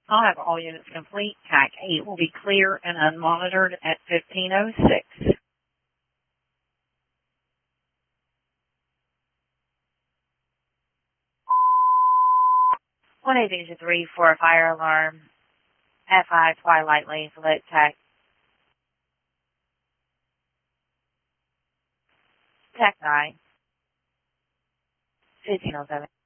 I'll have all units complete. TAC 8 will be clear and unmonitored at 15:06. 180-3 for a fire alarm. F5 Twilight Lanes lit. TAC 9. 15:07.